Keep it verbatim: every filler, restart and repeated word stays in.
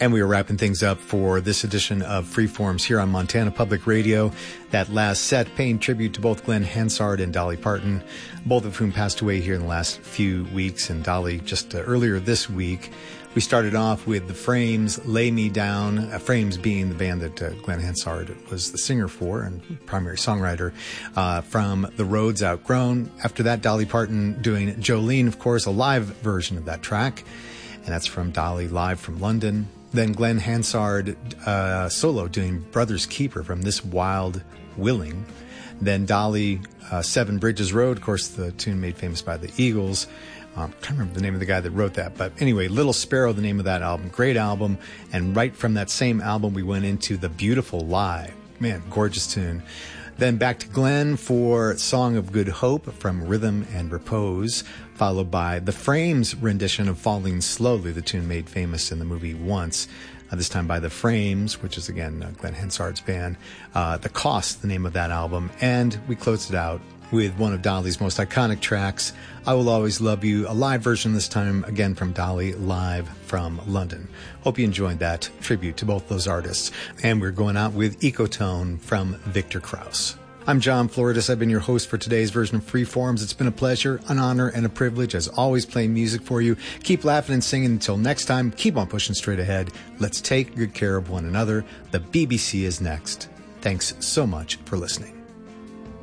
And we are wrapping things up for this edition of Freeforms here on Montana Public Radio. That last set paying tribute to both Glenn Hansard and Dolly Parton, both of whom passed away here in the last few weeks, and Dolly just uh, earlier this week. We started off with The Frames, Lay Me Down, uh, Frames being the band that uh, Glenn Hansard was the singer for and primary songwriter, uh, from The Roads Outgrown. After that, Dolly Parton doing Jolene, of course, a live version of that track, and that's from Dolly live from London. Then Glenn Hansard uh, solo doing Brother's Keeper from This Wild Willing. Then Dolly, uh, Seven Bridges Road, of course, the tune made famous by the Eagles. Um, I can't remember the name of the guy that wrote that, but anyway, Little Sparrow, the name of that album. Great album. And right from that same album, we went into The Beautiful Lie. Man, gorgeous tune. Then back to Glenn for Song of Good Hope from Rhythm and Repose, followed by The Frames rendition of Falling Slowly, the tune made famous in the movie Once, uh, this time by The Frames, which is, again, uh, Glenn Hansard's band. Uh, The Cost, the name of that album. And we closed it out with one of Dolly's most iconic tracks, I Will Always Love You, a live version this time, again from Dolly, live from London. Hope you enjoyed that tribute to both those artists. And we're going out with Ecotone from Victor Krauss. I'm John Floridis. I've been your host for today's version of Freeforms. It's been a pleasure, an honor, and a privilege, as always, playing music for you. Keep laughing and singing. Until next time, keep on pushing straight ahead. Let's take good care of one another. The B B C is next. Thanks so much for listening.